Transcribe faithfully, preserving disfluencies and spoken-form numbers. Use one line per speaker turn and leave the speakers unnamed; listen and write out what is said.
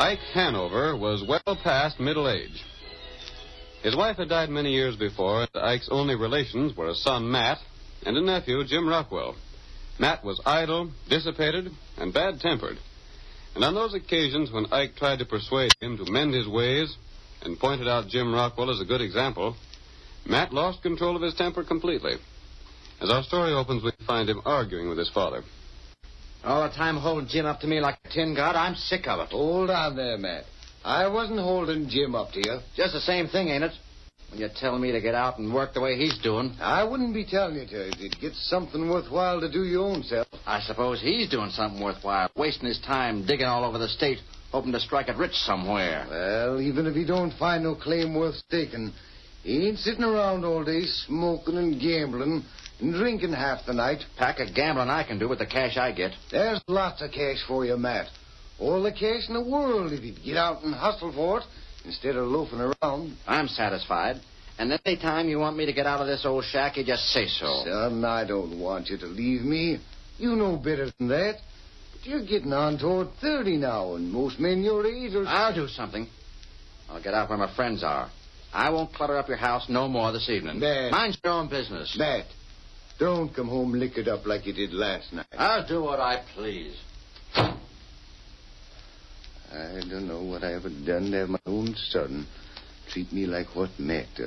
Ike Hanover was well past middle age. His wife had died many years before, and Ike's only relations were a son, Matt, and a nephew, Jim Rockwell. Matt was idle, dissipated, and bad-tempered. And on those occasions when Ike tried to persuade him to mend his ways and pointed out Jim Rockwell as a good example, Matt lost control of his temper completely. As our story opens, we find him arguing with his father.
All the time holding Jim up to me like a tin god, I'm sick of it.
Hold on there, Matt. I wasn't holding Jim up to you.
Just the same thing, ain't it? When you're telling me to get out and work the way he's doing.
I wouldn't be telling you to if you'd get something worthwhile to do your own self.
I suppose he's doing something worthwhile, wasting his time digging all over the state, hoping to strike it rich somewhere.
Well, even if he don't find no claim worth staking, he ain't sitting around all day smoking and gambling and drinking half the night.
Pack of gambling I can do with the cash I get.
There's lots of cash for you, Matt. All the cash in the world if you'd get out and hustle for it instead of loafing around.
I'm satisfied. And any time you want me to get out of this old shack, you just say so.
Son, I don't want you to leave me. You know better than that. But you're getting on toward thirty now, and most men your age are...
I'll do something. I'll get out where my friends are. I won't clutter up your house no more this evening.
Matt.
Mind your own business.
Matt, don't come home liquored up like you did last night.
I'll do what I please.
I don't know what I ever done to have my own son treat me like what Matt does.